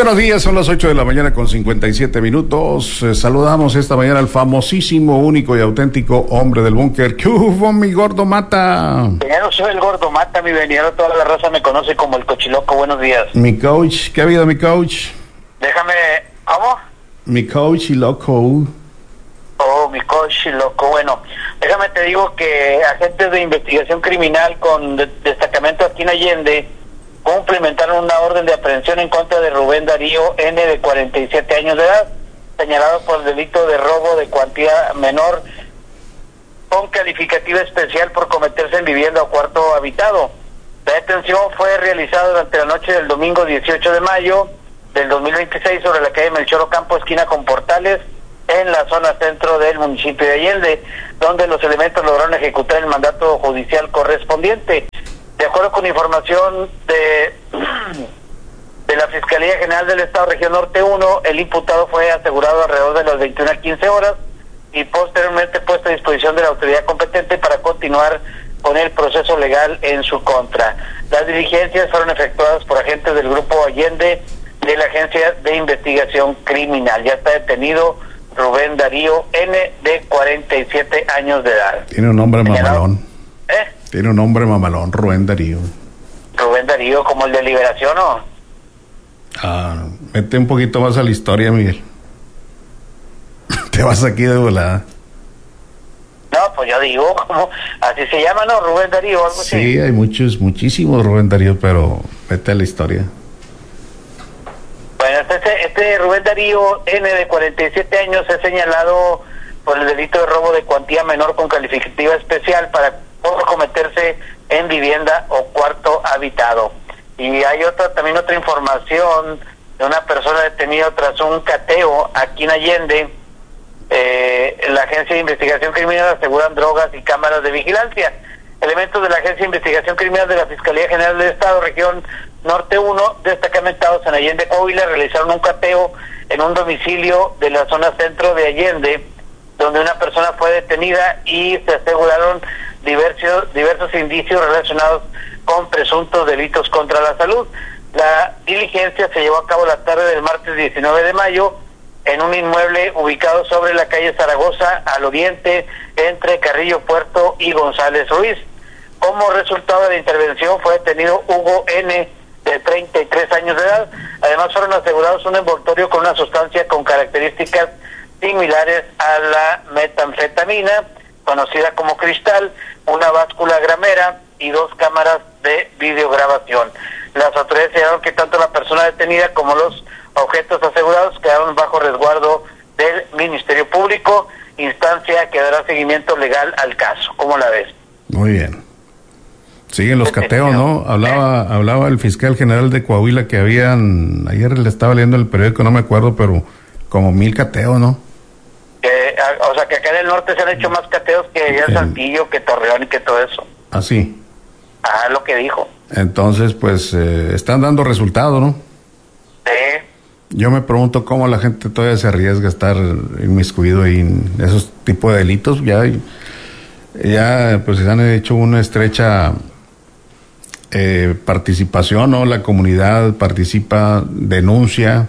buenos días, son las 8 de la mañana con 57 minutos. Saludamos esta mañana al famosísimo, único y auténtico hombre del búnker. ¿Qué hubo, mi gordo Mata? Yo soy el gordo Mata, mi venido, toda la raza me conoce como el cochiloco. Buenos días. Mi coach, ¿qué ha habido, mi coach? Déjame, ¿cómo? Mi coach y loco. Oh, mi coach loco. Bueno, déjame te digo que agentes de investigación criminal con destacamento aquí en Allende cumplimentaron una orden de aprehensión en contra de Rubén Darío N, de 47 años de edad, señalado por el delito de robo de cuantía menor con calificativa especial por cometerse en vivienda o cuarto habitado. La detención fue realizada durante la noche del domingo 18 de mayo del 2026 sobre la calle Melchor Ocampo, esquina con Portales, en la zona centro del municipio de Allende, donde los elementos lograron ejecutar el mandato judicial correspondiente. De acuerdo con información de la Fiscalía General del Estado, Región Norte 1, el imputado fue asegurado alrededor de las 21 a 15 horas y posteriormente puesto a disposición de la autoridad competente para continuar con el proceso legal en su contra. Las diligencias fueron efectuadas por agentes del Grupo Allende de la Agencia de Investigación Criminal. Ya está detenido Rubén Darío N, de 47 años de edad. Tiene un nombre mamalón. Tiene un nombre mamalón, Rubén Darío. Rubén Darío, como el de Liberación, ¿no? Mete un poquito más a la historia, Miguel. Te vas aquí de volada. No, pues yo digo, como así se llama, ¿no? Rubén Darío, algo así. Sí, hay muchísimos Rubén Darío, pero mete a la historia. Bueno, este Rubén Darío N, de 47 años, es señalado por el delito de robo de cuantía menor con calificativa especial por cometerse en vivienda o cuarto habitado. Y hay también otra información de una persona detenida tras un cateo aquí en Allende. La Agencia de Investigación Criminal aseguran drogas y cámaras de vigilancia. Elementos de la Agencia de Investigación Criminal de la Fiscalía General del Estado, Región Norte 1, destacamentados en Allende, Coahuila, realizaron un cateo en un domicilio de la zona centro de Allende, donde una persona fue detenida y se aseguraron diversos indicios relacionados con presuntos delitos contra la salud. La diligencia se llevó a cabo la tarde del martes 19 de mayo en un inmueble ubicado sobre la calle Zaragoza, al oriente, entre Carrillo Puerto y González Ruiz. Como resultado de la intervención fue detenido Hugo N, de 33 años de edad. Además fueron asegurados un envoltorio con una sustancia con características similares a la metanfetamina, conocida como cristal, una báscula gramera y 2 cámaras de videograbación. Las autoridades señalaron que tanto la persona detenida como los objetos asegurados quedaron bajo resguardo del Ministerio Público, instancia que dará seguimiento legal al caso. ¿Cómo la ves? Muy bien. Siguen los cateos, ¿no? Hablaba el fiscal general de Coahuila que ayer le estaba leyendo el periódico, no me acuerdo, pero como 1000 cateos, ¿no? O sea, que acá en el norte se han hecho más cateos que allá en Saltillo, que Torreón y que todo eso. ¿Ah, sí? Lo que dijo. Entonces, pues, están dando resultado, ¿no? Sí. Yo me pregunto cómo la gente todavía se arriesga a estar inmiscuido ahí en esos tipos de delitos. Ya pues se han hecho una estrecha participación, ¿no? La comunidad participa, denuncia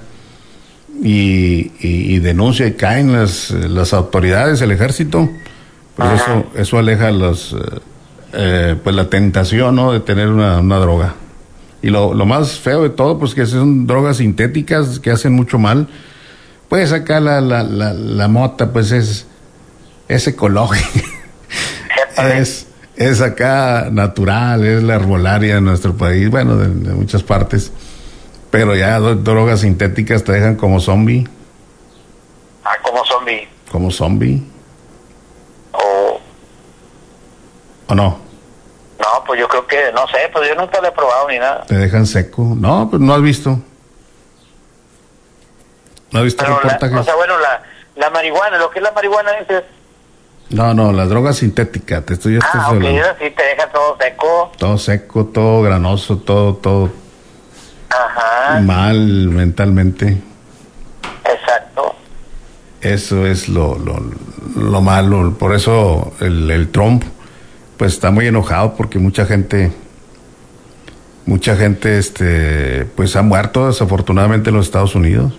y denuncia y caen las autoridades, el ejército. Pues eso aleja pues la tentación, ¿no? De tener una droga. Y lo más feo de todo, pues que son drogas sintéticas que hacen mucho mal. Pues acá la mota, pues es ecológica. Es acá natural, es la herbolaria de nuestro país, bueno, de muchas partes. Pero ya drogas sintéticas te dejan como zombie. Como zombie. Como zombie. ¿O no? No, pues yo creo que, no sé, pues yo nunca lo he probado ni nada. Te dejan seco. No, pues no has visto. ¿No has visto reportajes? O sea, bueno, la marihuana, lo que es la marihuana es... No, la droga sintética, te estoy hablando. Sí, te deja todo seco. Todo seco, todo granoso, todo Ajá. Mal mentalmente. Exacto. Eso es lo malo. Por eso el Trump pues está muy enojado porque mucha gente Mucha gente, pues ha muerto desafortunadamente en los Estados Unidos.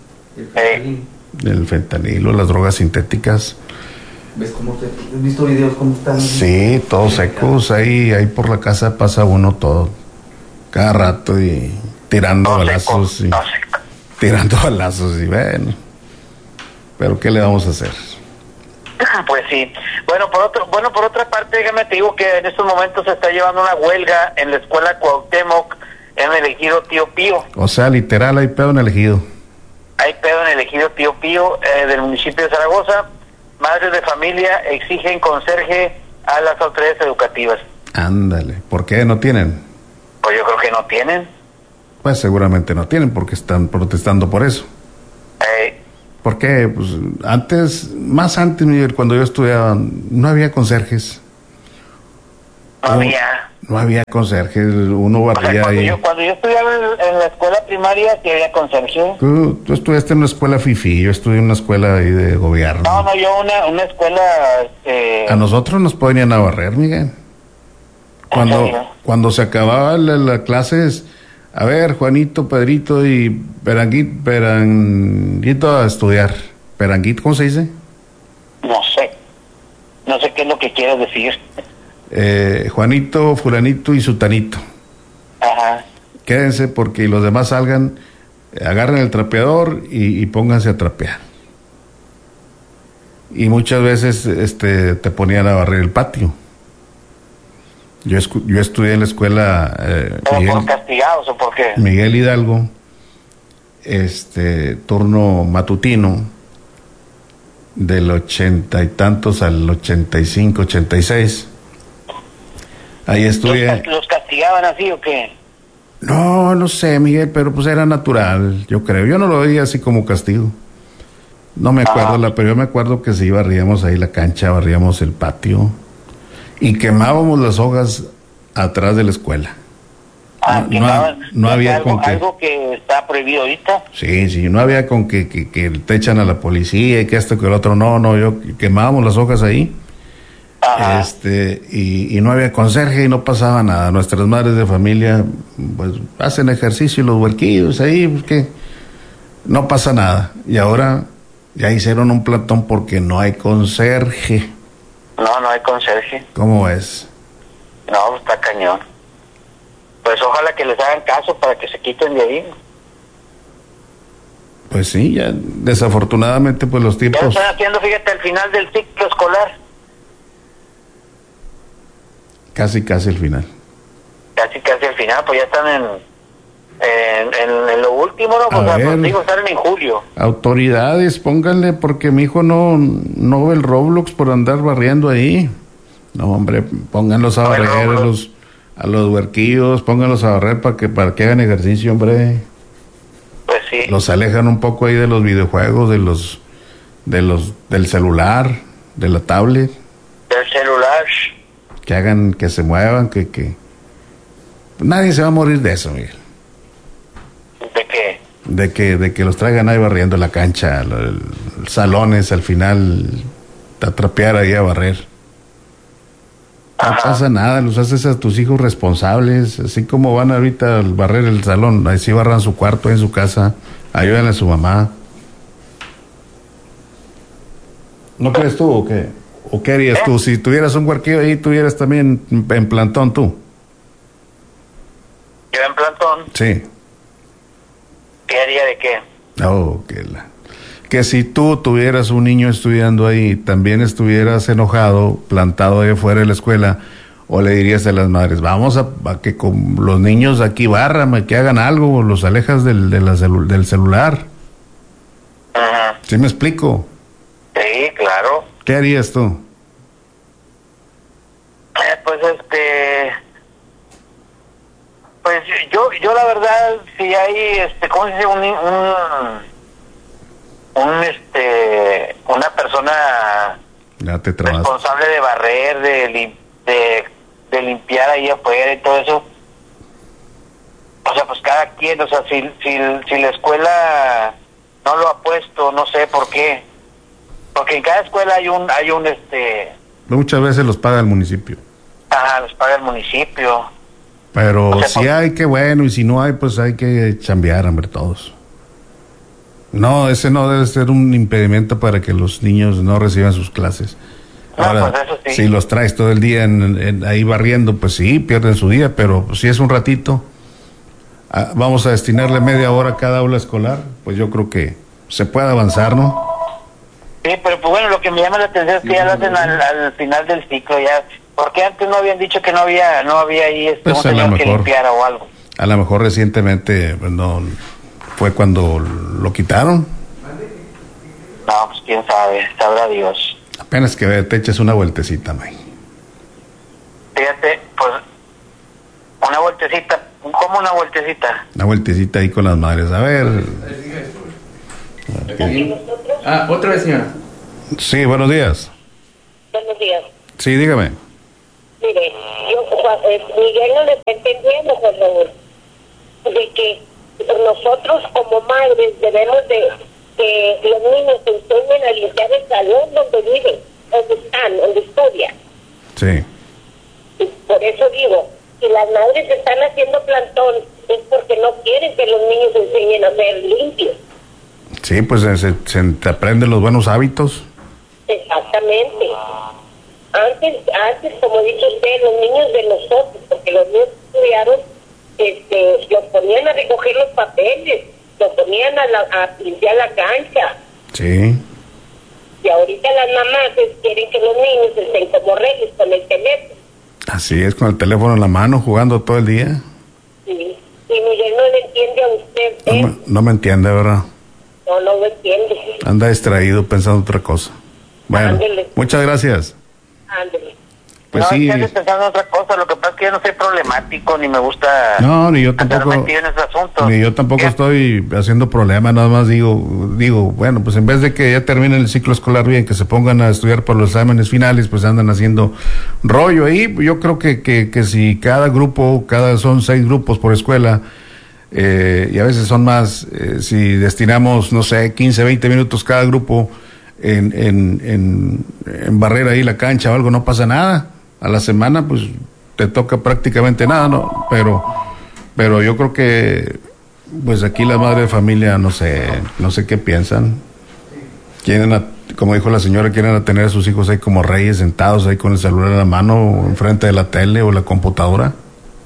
El fentanilo, las drogas sintéticas. ¿Ves cómo has visto videos cómo están? Sí, todos secos, ahí por la casa pasa uno todo, cada rato y tirando balazos y tirando balazos y bueno, pero ¿qué le vamos a hacer? Pues sí. Bueno, por otra parte, déjame te digo que en estos momentos se está llevando una huelga en la escuela Cuauhtémoc en el ejido Tío Pío. O sea, literal, hay pedo en el ejido. Hay pedo en el ejido Tío Pío del municipio de Zaragoza. Madres de familia exigen conserje a las autoridades educativas. Ándale, ¿por qué no tienen? Pues yo creo que no tienen. Pues seguramente no tienen porque están protestando por eso. ¿Por qué? Pues más antes, Miguel, cuando yo estudiaba, no había conserjes. No había conserjes, uno barría ahí. Cuando yo estudiaba en la escuela primaria, sí había conserje. Tú estudiaste en una escuela fifí, yo estudié en una escuela ahí de gobierno. No, yo una escuela... A nosotros nos ponían a barrer, Miguel. Cuando se acababa la clases, a ver, Juanito, Pedrito y Peranguito a estudiar. ¿Peranguito, cómo se dice? No sé qué es lo que quieres decir. Juanito, fulanito y sutanito. Ajá. Quédense porque los demás salgan, agarren el trapeador y pónganse a trapear. Y muchas veces te ponían a barrer el patio. Yo estudié en la escuela ¿por castigados o por qué? Miguel Hidalgo, turno matutino del 80 y tantos al 85, 86. Ahí estudié. ¿Los castigaban así o qué? No sé, Miguel, pero pues era natural, yo creo. Yo no lo veía así como castigo. No me acuerdo, pero yo me acuerdo que sí barríamos ahí la cancha, barríamos el patio y quemábamos las hojas atrás de la escuela. No había algo que está prohibido ahorita. Sí, no había con que te echan a la policía y que esto que el otro. No, yo quemábamos las hojas ahí. Ajá. Y no había conserje y no pasaba nada. Nuestras madres de familia pues hacen ejercicio, los huerquillos ahí, pues que no pasa nada. Y ahora ya hicieron un plantón porque no hay conserje. No hay conserje. ¿Cómo es? No, está cañón. Pues ojalá que les hagan caso para que se quiten de ahí. Pues sí, ya desafortunadamente pues los tiempos... Ya están haciendo, fíjate, al final del ciclo escolar. Casi el final. Casi al final, pues ya están en lo último, ¿no? Pues digo, están en julio. Autoridades, pónganle, porque mi hijo no ve el Roblox por andar barriendo ahí. No, hombre, pónganlos a barrer a los huerquillos, pónganlos a barrer para que hagan ejercicio, hombre. Pues sí. Los alejan un poco ahí de los videojuegos, del celular, de la tablet. Del celular. Que hagan, que se muevan, que nadie se va a morir de eso, Miguel. ¿De qué? De que los traigan ahí barriendo la cancha, los salones al final, a trapear ahí a barrer. No pasa nada, los haces a tus hijos responsables, así como van ahorita a barrer el salón, ahí sí barran su cuarto en su casa, ayudan a su mamá. ¿No crees tú o qué? ¿O qué harías tú? Si tuvieras un huerquillo ahí, tuvieras también en plantón tú. ¿Yo en plantón? Sí. ¿Qué haría de qué? Oh, que si tú tuvieras un niño estudiando ahí, también estuvieras enojado, plantado ahí afuera de la escuela, o le dirías a las madres, vamos a que con los niños aquí barran, que hagan algo, los alejas del celular. Ajá. ¿Sí me explico? Sí, claro. ¿Qué harías tú? Pues pues yo la verdad, si hay ¿cómo se dice? Una persona responsable de barrer, de limpiar ahí afuera y todo eso, o sea, pues cada quien, o sea, si la escuela no lo ha puesto, no sé por qué, porque en cada escuela hay un Muchas veces los paga el municipio. Los paga el municipio. Pero O sea, si hay, qué bueno, y si no hay, pues hay que chambear, hombre, todos. No, ese no debe ser un impedimento para que los niños no reciban sus clases. No, Ahora, pues eso sí. si los traes todo el día ahí barriendo, pues sí, pierden su día, pero si es un ratito, vamos a destinarle media hora a cada aula escolar, pues yo creo que se puede avanzar, ¿no? Sí, pero pues bueno, lo que me llama la atención es que ya lo hacen al final del ciclo, ya. Porque antes no habían dicho que no había ahí Pues un a lo señor que mejor. limpiara o algo. A lo mejor recientemente, pues, no, fue cuando lo quitaron. No, pues quién sabe, sabrá Dios. Apenas que te eches una vueltecita, May. Fíjate, pues, una vueltecita, ¿cómo una vueltecita? Una vueltecita ahí con las madres. A ver. Otra vez, señora. Sí, buenos días. Buenos días. Sí, dígame. Mire, Miguel no le está entendiendo, por favor, de que nosotros como madres debemos de que los niños se enseñen a limpiar el salón donde viven, donde están, donde estudian. Sí. Y por eso digo, si las madres están haciendo plantón es porque no quieren que los niños se enseñen a ser limpios. Sí, pues se aprenden los buenos hábitos. Exactamente. Antes, como ha dicho usted, los niños de nosotros, porque los niños que estudiaron, los ponían a recoger los papeles, los ponían a limpiar la cancha. Sí. Y ahorita las mamás quieren que los niños estén como reyes con el teléfono. Así es, con el teléfono en la mano, jugando todo el día. Sí. Y Miguel no le entiende a usted. No me entiende, ¿verdad? No lo entiende. Anda distraído pensando otra cosa. Bueno, Ándele. muchas gracias. Ándele. Pues no, sí. es que andes pensando en otra cosa, lo que pasa es que yo no soy problemático, ni me gusta No, ni yo andar tampoco. metido en ese asunto. Ni yo tampoco ¿Qué? estoy haciendo problema, nada más digo, bueno, pues en vez de que ya terminen el ciclo escolar bien, que se pongan a estudiar por los exámenes finales, pues andan haciendo rollo ahí. Yo creo que si cada grupo, son 6 grupos por escuela, y a veces son más, si destinamos, no sé, 15, 20 minutos cada grupo en barrer ahí la cancha o algo, no pasa nada. A la semana, pues, te toca prácticamente nada, ¿no? Pero yo creo que, pues aquí las madres de familia, no sé qué piensan. Quieren, como dijo la señora, quieren tener a sus hijos ahí como reyes, sentados ahí con el celular en la mano, enfrente de la tele o la computadora.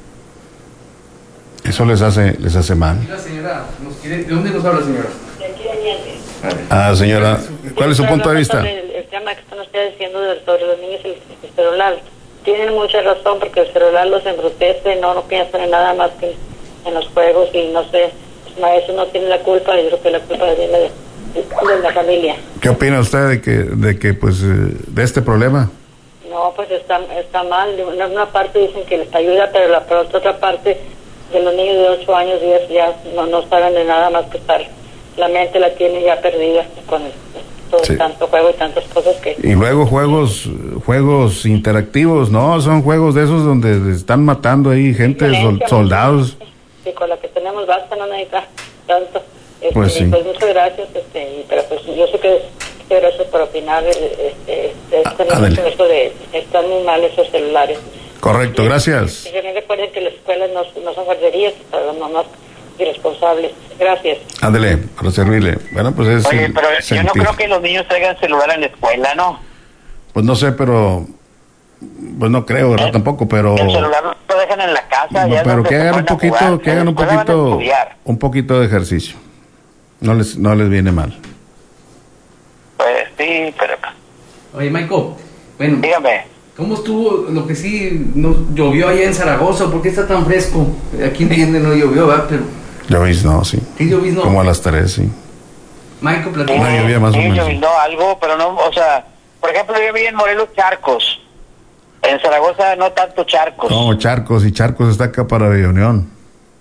Eso les hace mal. La señora ¿de dónde nos habla, señora? Señora, ¿cuál es su punto de vista? El tema que están ustedes diciendo sobre los niños y el celular. Tienen mucha razón porque el celular los embrutece, no piensan en nada más que en los juegos y no sé, los maestros no tienen la culpa, yo creo que la culpa viene de la familia. ¿Qué opina usted de que pues, de este problema? No, pues está mal. De una parte dicen que les ayuda, pero por otra parte, de los niños de 8 años ya no saben de nada más que estar. La mente la tienen ya perdida con todo Sí. tanto juego y tantas cosas que... Y luego juegos interactivos, ¿no? Son juegos de esos donde están matando ahí gente, soldados. Sí, con la que tenemos basta, no necesita tanto. Pues sí. Pues muchas gracias, pero pues yo sé que gracias por opinar Ándale. eso de están muy mal esos celulares. Correcto, gracias. Y también recuerden que las escuelas no son guarderías para las mamás irresponsables. Gracias. Ándele, para servirle. Bueno, pues es Oye, pero yo no sentir. creo que los niños traigan celular en la escuela, ¿no? Pues no sé, pero pues no creo, ¿verdad? Tampoco, pero El celular lo dejan en la casa. ya es pero donde que se hagan un ponen a poquito, jugar. que hagan En un la escuela van a poquito, estudiar. un poquito de ejercicio. No les viene mal. Pues sí, pero Oye, Michael, bueno, dígame. ¿cómo estuvo lo que sí llovió allá en Zaragoza? ¿Por qué está tan fresco? Aquí en Allende no llovió, ¿verdad? Pero Llovís, no, sí. sí lloviznó. Como a las 3, sí. Michael, Sí, platica. Una lluvia más o menos. lloviznó algo, pero no, o sea, por ejemplo, yo vi en Morelos charcos. En Zaragoza no tanto charcos. No, Charcos está acá para Villa Unión.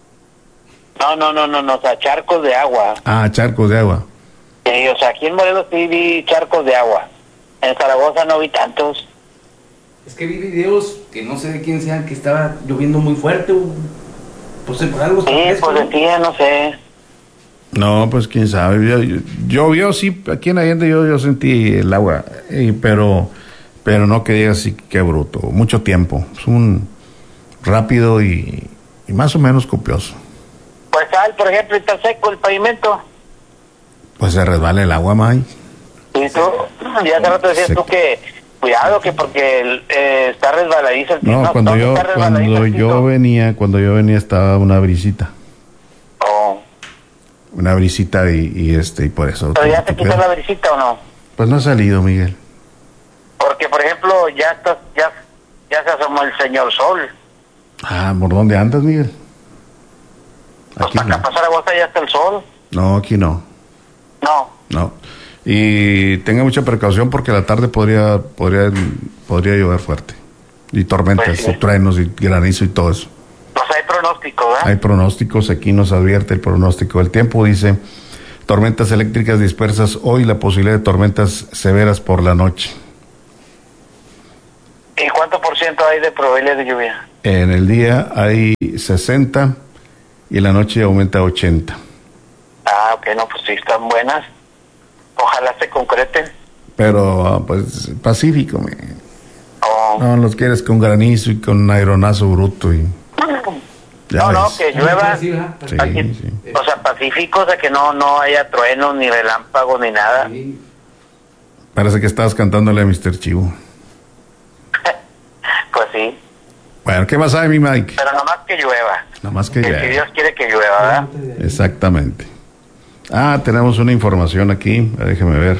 No, o sea, charcos de agua. Ah, charcos de agua. Sí, o sea, aquí en Morelos sí vi charcos de agua. En Zaragoza no vi tantos. Es que vi videos que no sé de quién sean que estaba lloviendo muy fuerte. Pues por algo está Sí, fresco, pues ¿no? decía, no sé. No, pues quién sabe. Llovió, sí, aquí en Allende yo sentí el agua, pero no que digas así, qué bruto. Mucho tiempo. Es un rápido y y más o menos copioso. Pues por ejemplo, está seco el pavimento. Pues se resbala el agua, May. Y tú, ya hace rato decías tú que cuidado, que porque está resbaladizo el piso. No, cuando yo venía estaba una brisita. Oh. Una brisita y por eso. ¿Pero ya se quitó la brisita o no? Pues no ha salido, Miguel. Porque, por ejemplo, ya se asomó el señor Sol. Ah, ¿por dónde andas, Miguel? Pues para acá, para Zaragoza, ya está el sol. No, aquí no. No. Y tenga mucha precaución porque la tarde podría llover fuerte. Y tormentas, pues sí, y truenos, y granizo y todo eso. Pues hay pronóstico, ¿verdad? Hay pronósticos, aquí nos advierte el pronóstico del tiempo, dice: tormentas eléctricas dispersas hoy, la posibilidad de tormentas severas por la noche. ¿Y cuánto por ciento hay de probabilidad de lluvia? En el día hay 60 y en la noche aumenta a 80. Ah, ok, no, pues sí, están buenas. Ojalá se concreten. Pero, pues, pacífico, Oh. No los quieres con granizo y con aeronazo bruto y... No, que llueva. Sí. O sea, pacífico, o sea, que no haya truenos, ni relámpagos, ni nada. Sí. Parece que estabas cantándole a Mr. Chivo. Pues sí. Bueno, ¿qué más hay, mi Mike? Pero nomás que llueva. Nomás que Si llueva. Dios quiere que llueva, ¿verdad? Exactamente. Tenemos una información aquí, déjeme ver.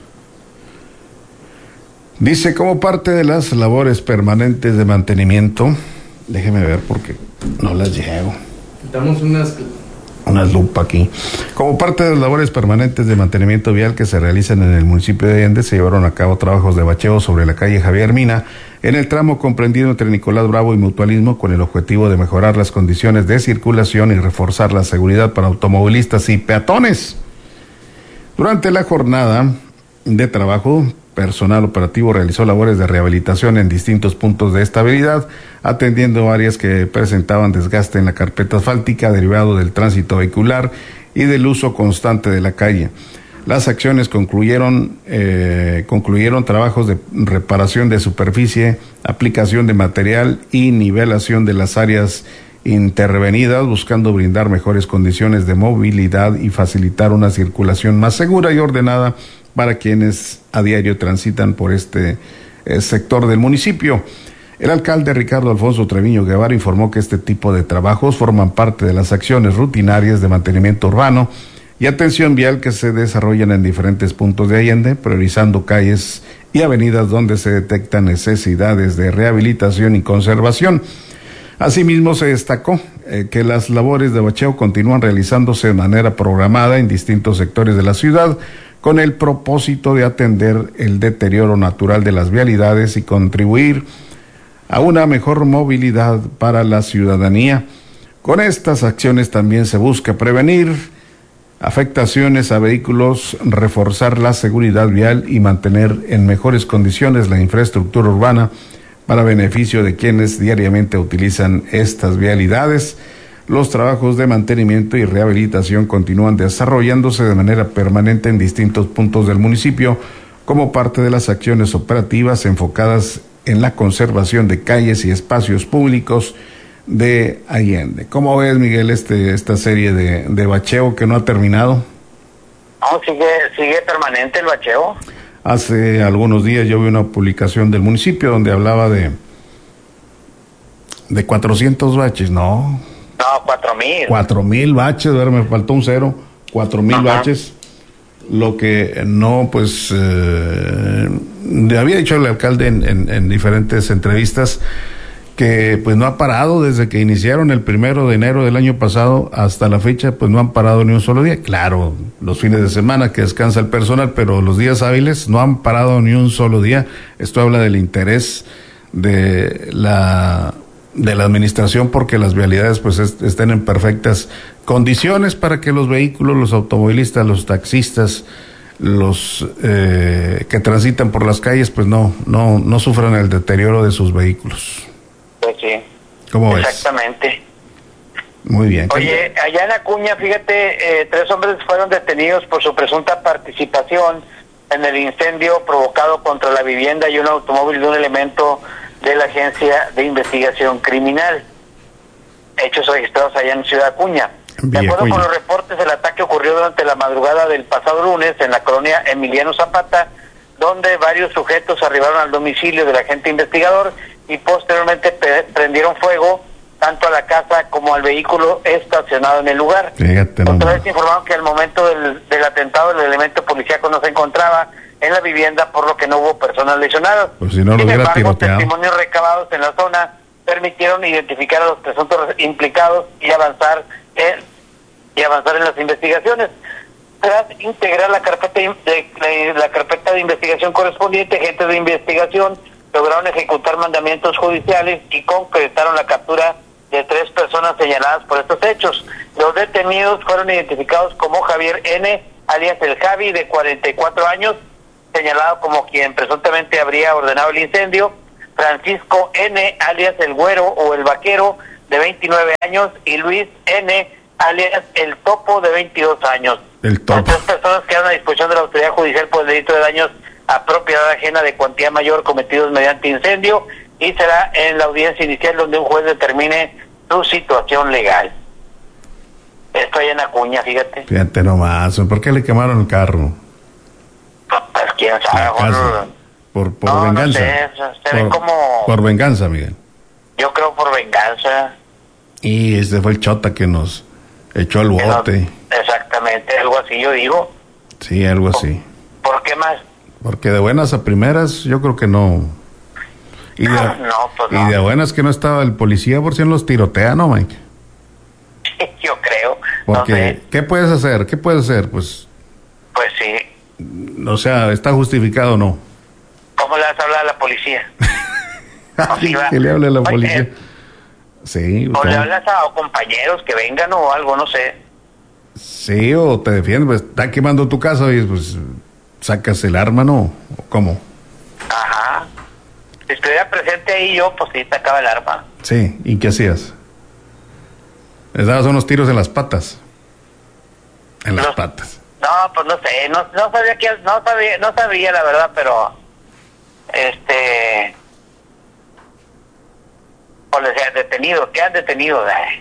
Dice: como parte de las labores permanentes de mantenimiento, déjeme ver porque no las llevo. Quitamos Una lupa aquí. Como parte de las labores permanentes de mantenimiento vial que se realizan en el municipio de Allende, se llevaron a cabo trabajos de bacheo sobre la calle Javier Mina, en el tramo comprendido entre Nicolás Bravo y Mutualismo, con el objetivo de mejorar las condiciones de circulación y reforzar la seguridad para automovilistas y peatones. Durante la jornada de trabajo, personal operativo realizó labores de rehabilitación en distintos puntos de estabilidad, atendiendo áreas que presentaban desgaste en la carpeta asfáltica derivado del tránsito vehicular y del uso constante de la calle. Las acciones concluyeron trabajos de reparación de superficie, aplicación de material y nivelación de las áreas intervenidas, buscando brindar mejores condiciones de movilidad y facilitar una circulación más segura y ordenada para quienes a diario transitan por este sector del municipio. El alcalde Ricardo Alfonso Treviño Guevara informó que este tipo de trabajos forman parte de las acciones rutinarias de mantenimiento urbano y atención vial que se desarrollan en diferentes puntos de Allende, priorizando calles y avenidas donde se detectan necesidades de rehabilitación y conservación. Asimismo, se destacó que las labores de bacheo continúan realizándose de manera programada en distintos sectores de la ciudad, con el propósito de atender el deterioro natural de las vialidades y contribuir a una mejor movilidad para la ciudadanía. Con estas acciones también se busca prevenir afectaciones a vehículos, reforzar la seguridad vial y mantener en mejores condiciones la infraestructura urbana para beneficio de quienes diariamente utilizan estas vialidades. Los trabajos de mantenimiento y rehabilitación continúan desarrollándose de manera permanente en distintos puntos del municipio como parte de las acciones operativas enfocadas en la conservación de calles y espacios públicos de Allende. ¿Cómo ves, Miguel, esta serie de bacheo que no ha terminado? No, sigue permanente el bacheo. Hace algunos días yo vi una publicación del municipio donde hablaba de 400 baches, ¿no? No, 4,000. 4,000 baches, a ver, me faltó un cero, 4,000 baches. Lo que no, pues, le había dicho el alcalde en diferentes entrevistas que pues no ha parado desde que iniciaron el 1 de enero del año pasado hasta la fecha, pues no han parado ni un solo día. Claro, los fines de semana que descansa el personal, pero los días hábiles no han parado ni un solo día. Esto habla del interés de la administración porque las vialidades pues estén en perfectas condiciones para que los vehículos, los automovilistas, los taxistas, los que transitan por las calles pues no sufran el deterioro de sus vehículos. Pues sí. ¿Cómo ves? Exactamente. Muy bien. Oye, allá en Acuña, fíjate, 3 hombres fueron detenidos por su presunta participación en el incendio provocado contra la vivienda y un automóvil de un elemento de la Agencia de Investigación Criminal. hechos registrados allá en Ciudad Acuña. De Villa acuerdo Acuña. con los reportes, el ataque ocurrió durante la madrugada del pasado lunes en la colonia Emiliano Zapata, donde varios sujetos arribaron al domicilio del agente investigador y posteriormente prendieron fuego tanto a la casa como al vehículo estacionado en el lugar. Fíjate Otra nomás. vez informaron que al momento del atentado el elemento policíaco no se encontraba en la vivienda, por lo que no hubo personas lesionadas. Pues si no lo Sin hubiera embargo, tiroteado. testimonios recabados en la zona permitieron identificar a los presuntos implicados y avanzar en las investigaciones. Tras integrar la carpeta de investigación correspondiente, agentes de investigación lograron ejecutar mandamientos judiciales y concretaron la captura de 3 personas señaladas por estos hechos. Los detenidos fueron identificados como Javier N., alias el Javi, de 44 años, señalado como quien presuntamente habría ordenado el incendio; Francisco N., alias el Güero o el Vaquero, de 29 años, y Luis N., alias el Topo, de 22 años. El Topo. Las 3 personas quedan a disposición de la autoridad judicial por el delito de daños a propiedad ajena de cuantía mayor cometidos mediante incendio, y será en la audiencia inicial donde un juez determine su situación legal. Esto allá en Acuña, fíjate. Fíjate nomás, ¿por qué le quemaron el carro? Pues quién sabe, La casa. mejor- Por No, venganza. no sé, se ve como... Por venganza, Miguel. Yo creo por venganza. Y ese fue el chota que nos echó al bote. Exactamente, algo así yo digo. Sí, algo así. ¿Por qué más? Porque de buenas a primeras, yo creo que no. Y de, No, pues no. y de buenas que no estaba el policía, por si no los tirotea, ¿no, Mike? Yo creo. Porque, No sé. ¿qué puedes hacer? ¿Qué puedes hacer? Pues, Pues sí. o sea, ¿está justificado o no? ¿Cómo le vas a hablar a la policía? sí, va. Que le hable a la Oye, policía. Sí, O ¿cómo? le hablas a compañeros que vengan o algo, no sé. Sí, o te defiendes, pues está quemando tu casa y pues sacas el arma, ¿no? ¿O cómo? Ajá. Si estuviera presente ahí yo, pues sí, sacaba el arma. Sí, ¿y qué hacías? Les dabas unos tiros en las patas. En las Los- patas. No, pues no sé, no sabía que, no sabía la verdad, pero o les han detenido, ¿qué han detenido?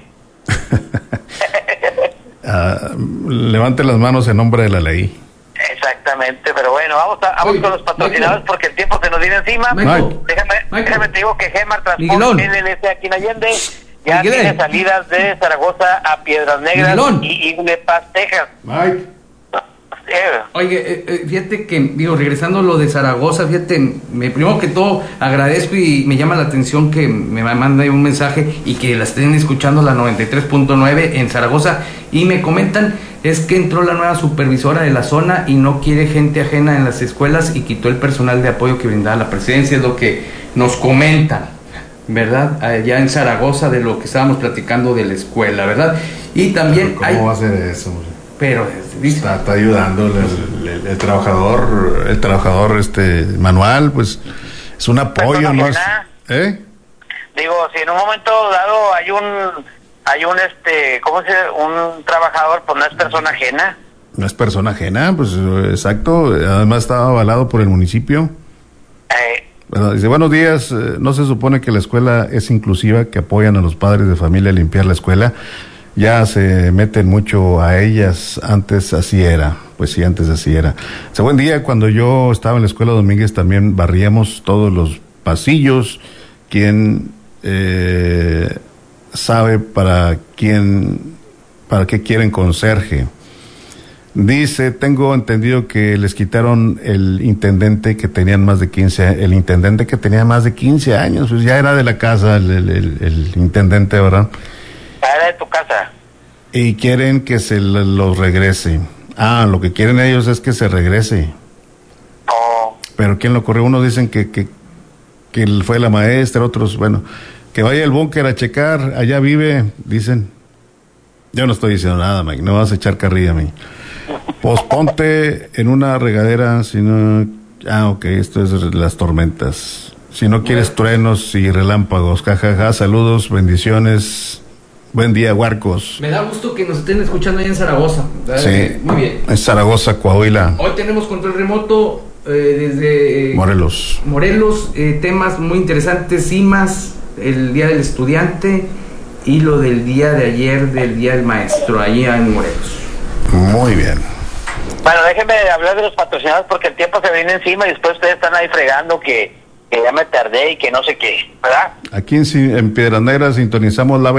Levante las manos en nombre de la ley. Exactamente, pero bueno, vamos Oye, con los patrocinadores Michael. porque el tiempo se nos viene encima. Michael. Déjame te digo que Gemar Miguelón. Transport LLC aquí en Allende ya Miguelén. tiene salidas de Zaragoza a Piedras Negras Miguelón. y Igle Paz, Texas. Mike. Oye, fíjate que, regresando a lo de Zaragoza, fíjate, primero que todo agradezco y me llama la atención que me manda un mensaje y que la estén escuchando la 93.9 en Zaragoza y me comentan es que entró la nueva supervisora de la zona y no quiere gente ajena en las escuelas y quitó el personal de apoyo que brindaba la presidencia, es lo que nos comentan, ¿verdad? Allá en Zaragoza de lo que estábamos platicando de la escuela, ¿verdad? Y también ¿Cómo va a ser eso, hombre? pero Está ayudando el trabajador manual, pues es un apoyo, Persona ¿no? Es, ajena. ¿eh? Digo, si en un momento dado hay un ¿cómo se dice? Un trabajador, pues no es persona ajena. No es persona ajena, pues exacto, además estaba avalado por el municipio. ¿Verdad? Dice, buenos días, no se supone que la escuela es inclusiva, que apoyan a los padres de familia a limpiar la escuela. Ya se meten mucho a ellas, antes así era, pues sí, antes así era. Dice, buen día, cuando yo estaba en la escuela Domínguez también barríamos todos los pasillos. ¿Quién sabe para qué quieren conserje? Dice, tengo entendido que les quitaron el intendente que tenían más de 15, el intendente que tenía más de 15 años, pues ya era de la casa el intendente, ¿verdad? Era de tu casa. Y quieren que se los regrese. Ah, lo que quieren ellos es que se regrese. Oh, Pero ¿quién lo corrió? Unos dicen que fue la maestra, otros, bueno, que vaya al búnker a checar, allá vive, dicen. Yo no estoy diciendo nada, Mike, no vas a echar carrilla a mí. Pues ponte en una regadera, si no... Ah, ok, esto es las tormentas. Si no quieres truenos y relámpagos, jajaja, saludos, bendiciones. Buen día, Huarcos. me da gusto que nos estén escuchando ahí en Zaragoza. Sí, Muy bien. es Zaragoza, Coahuila, Hoy tenemos control remoto desde Morelos. Morelos, temas muy interesantes, CIMAS, el Día del Estudiante, y lo del día de ayer, del Día del Maestro, ahí en Morelos. Muy bien. Bueno, déjenme hablar de los patrocinados porque el tiempo se viene encima y después ustedes están ahí fregando que ya me tardé y que no sé qué, ¿verdad? Aquí en Piedras Negras sintonizamos la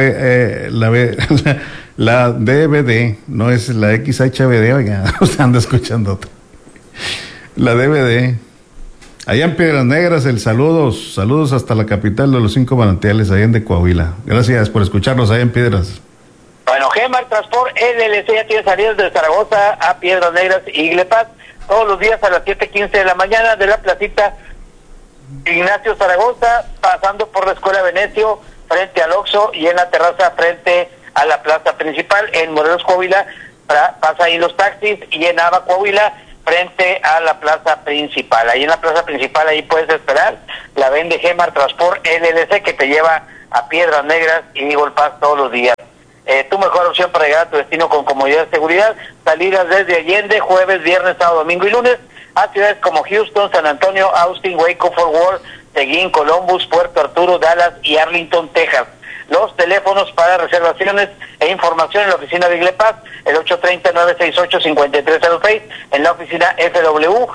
DVD, no es la XHBD, oiga, usted anda escuchando. La DVD. Allá en Piedras Negras, saludos hasta la capital de los 5 manantiales, allá en Coahuila. Gracias por escucharnos allá en Piedras. Bueno, Gemar Transport LLC ya tiene salidas de Zaragoza a Piedras Negras y Iglepaz todos los días a las 7:15 de la mañana de la placita Ignacio Zaragoza, pasando por la Escuela Venecio, frente al Oxxo, y en la terraza frente a la plaza principal. En Morelos, Coahuila, pasa ahí los taxis, y en Aba, Coahuila, frente a la plaza principal. Ahí en la plaza principal, ahí puedes esperar la vende Gemar Transport LLC, que te lleva a Piedras Negras y Eagle Pass todos los días. Tu mejor opción para llegar a tu destino con comodidad y seguridad. Salidas desde Allende, jueves, viernes, sábado, domingo y lunes, a ciudades como Houston, San Antonio, Austin, Waco, Fort Worth, Seguín, Columbus, Puerto Arturo, Dallas y Arlington, Texas. Los teléfonos para reservaciones e información en la oficina de Iglepaz, el 830-968-5306, en la oficina FW,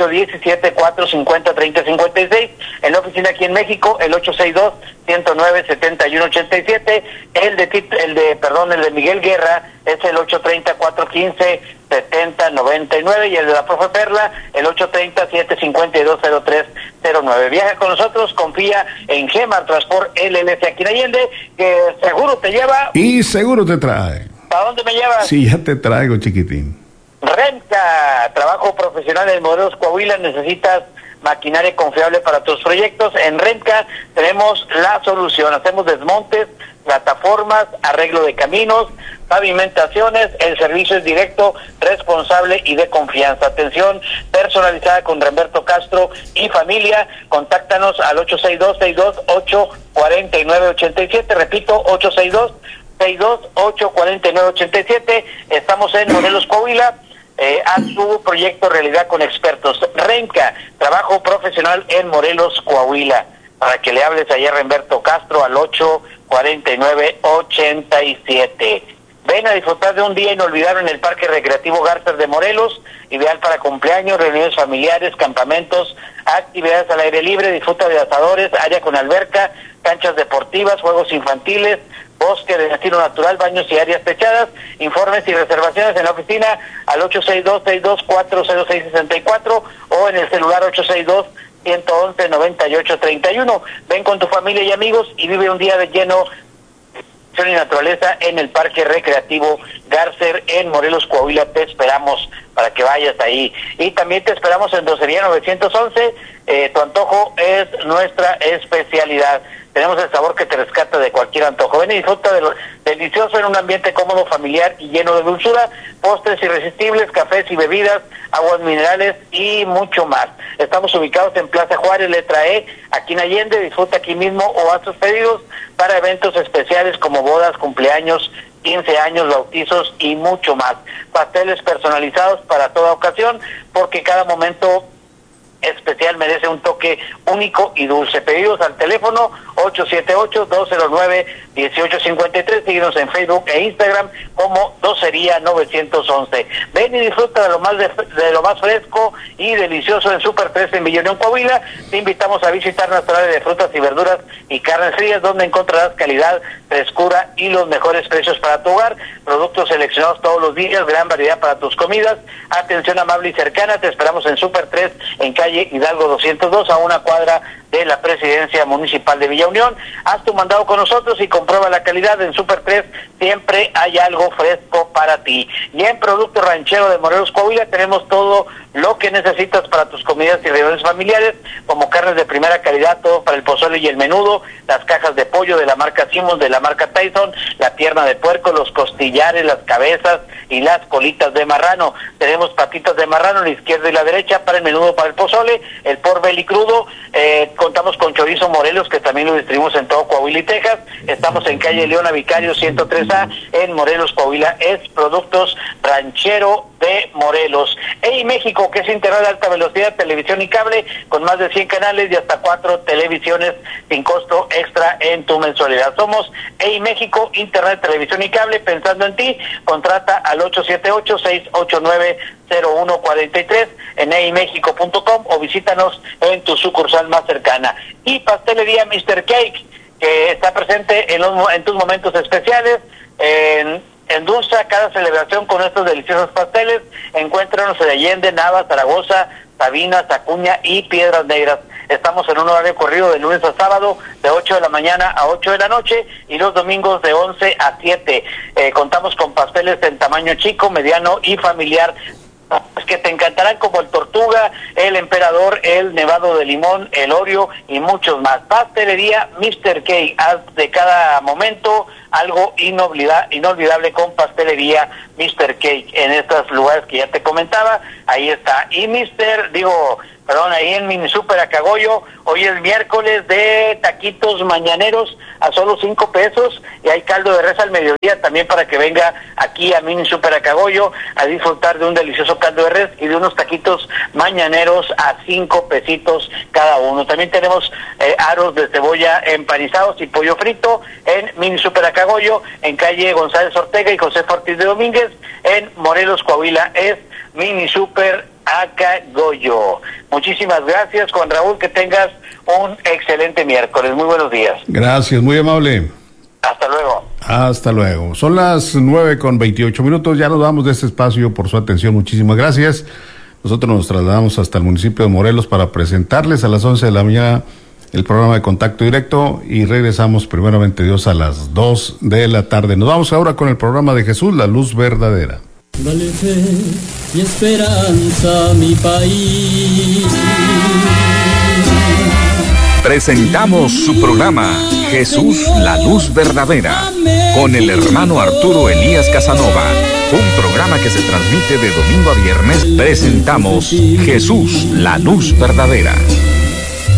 817-450-3056, en la oficina aquí en México, el 862-109-7187, el de Miguel Guerra es el 830-415-7099, y el de la Profe Perla, el 830-752-0309. Viaja con nosotros, confía en Gemar Transport LLC aquí en Allende, que seguro te lleva y seguro te trae. ¿Para dónde me llevas? Sí, ya te traigo, chiquitín. Renca, trabajo profesional en Morelos, Coahuila. Necesitas maquinaria confiable para tus proyectos. En Renca tenemos la solución. Hacemos desmontes, plataformas, arreglo de caminos, pavimentaciones. El servicio es directo, responsable y de confianza. Atención personalizada con Remberto Castro y familia. Contáctanos al 862-628-4987. Repito, 862-628-4987. Estamos en Morelos, Coahuila. Haz tu proyecto realidad con expertos. Renca, trabajo profesional en Morelos, Coahuila. Para que le hables ayer a Remberto Castro al 849-87. Ven a disfrutar de un día inolvidable en el Parque Recreativo Garza de Morelos, ideal para cumpleaños, reuniones familiares, campamentos, actividades al aire libre. Disfruta de asadores, área con alberca, canchas deportivas, juegos infantiles, bosque de estilo natural, baños y áreas techadas. Informes y reservaciones en la oficina al 862-624-0664 o en el celular 862-111-9831. Ven con tu familia y amigos y vive un día de lleno y naturaleza en el Parque Recreativo Garcer en Morelos, Coahuila. Te esperamos para que vayas ahí. Y también te esperamos en Docería 911. Tu antojo es nuestra especialidad. Tenemos el sabor que te rescata de cualquier antojo. Ven y disfruta de lo delicioso en un ambiente cómodo, familiar y lleno de dulzura. Postres irresistibles, cafés y bebidas, aguas minerales y mucho más. Estamos ubicados en Plaza Juárez, letra E, aquí en Allende. Disfruta aquí mismo o haz tus pedidos para eventos especiales como bodas, cumpleaños, 15 años, bautizos y mucho más. Pasteles personalizados para toda ocasión, porque cada momento especial merece un toque único y dulce. Pedidos al teléfono 878-209-1853. Síguenos en Facebook e Instagram como Docería 911. Ven y disfruta de lo más fresco y delicioso en Super 3 en Villa Unión, Coahuila. Te invitamos a visitar nuestra área de frutas y verduras y carnes frías, donde encontrarás calidad, frescura y los mejores precios para tu hogar. Productos seleccionados todos los días, gran variedad para tus comidas. Atención amable y cercana. Te esperamos en Super 3 en calle Hidalgo 202, a una cuadra de la Presidencia Municipal de Villa Unión. Haz tu mandado con nosotros y comprueba la calidad. En Super 3 siempre hay algo fresco para ti. Y en Producto Ranchero de Morelos, Coahuila, tenemos todo lo que necesitas para tus comidas y reuniones familiares, como carnes de primera calidad, todo para el pozole y el menudo, las cajas de pollo de la marca Simmons, de la marca Tyson, la pierna de puerco, los costillares, las cabezas y las colitas de marrano. Tenemos patitas de marrano a la izquierda y la derecha para el menudo, para el pozole, el pork belly crudo. Contamos con chorizo Morelos, que también lo distribuimos en todo Coahuila y Texas. Estamos en calle Leona Vicario 103A en Morelos, Coahuila. Es Productos Ranchero de de Morelos. EI México, que es internet de alta velocidad, televisión y cable, con más de 100 canales y hasta 4 televisiones sin costo extra en tu mensualidad. Somos EI México, internet, televisión y cable, pensando en ti. Contrata al 878-689-0143 en eimexico.com o visítanos en tu sucursal más cercana. Y Pastelería Mr. Cake, que está presente en tus momentos especiales, endulza cada celebración con estos deliciosos pasteles. Encuéntranos en Allende, Nava, Zaragoza, Sabinas, Acuña y Piedras Negras. Estamos en un horario corrido de lunes a sábado, de 8 de la mañana a 8 de la noche, y los domingos de 11 a 7. Contamos con pasteles en tamaño chico, mediano y familiar, que te encantarán, como el Tortuga, el Emperador, el Nevado de Limón, el Oreo y muchos más. Pastelería Mr. Cake, haz de cada momento algo inolvidable con Pastelería Mr. Cake. En estos lugares que ya te comentaba, ahí está. Y ahí en Mini Super Acagoyo, hoy es miércoles de taquitos mañaneros a solo 5 pesos, y hay caldo de res al mediodía también para que venga aquí a Mini Super Acagoyo a disfrutar de un delicioso caldo de res y de unos taquitos mañaneros a 5 pesitos cada uno. También tenemos aros de cebolla empanizados y pollo frito en Mini Super Acagoyo, en calle González Ortega y José Ortiz de Domínguez, en Morelos, Coahuila. Es Mini Super Acagoyo. Muchísimas gracias, Juan Raúl, que tengas un excelente miércoles. Muy buenos días. Gracias, muy amable. Hasta luego. Hasta luego. Son las 9:28. Ya nos vamos de este espacio. Por su atención, muchísimas gracias. Nosotros nos trasladamos hasta el municipio de Morelos para presentarles a las 11 de la mañana el programa de Contacto Directo, y regresamos primeramente Dios a las 2 de la tarde. Nos vamos ahora con el programa de Jesús, La Luz Verdadera. Dale fe y esperanza a mi país. Presentamos su programa Jesús, la Luz Verdadera, con el hermano Arturo Elías Casanova. Un programa que se transmite de domingo a viernes. Presentamos Jesús, la Luz Verdadera.